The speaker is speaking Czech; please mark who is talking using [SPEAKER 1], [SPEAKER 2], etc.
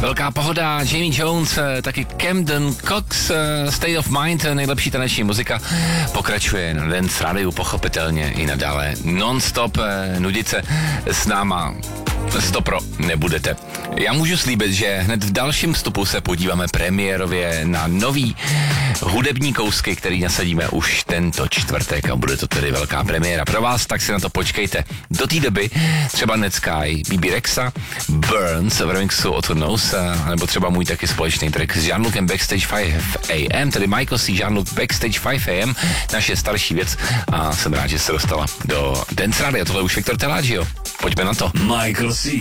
[SPEAKER 1] Velká pohoda, Jamie Jones, taky Camden Cox, State of Mind, nejlepší taneční muzika, pokračuje na Dance Radio, pochopitelně i nadále non-stop, nudit se s náma 100% nebudete. Já můžu slíbit, že hned v dalším vstupu se podíváme premiérově na nový hudební kousky, který nasadíme už tento čtvrtek a bude to tedy velká premiéra pro vás, tak si na to počkejte. Do té doby třeba Netsky, BB Rexa, Burns v remixu od Nose, nebo třeba můj taky společný track s Jean-Lucem Backstage 5 AM, tedy Michael C. Jean-Luc Backstage 5 AM, naše starší věc a jsem rád, že se dostala do Dance Radio. Tohle už Viktor Telaggio. Pojďme na to.
[SPEAKER 2] Michael C.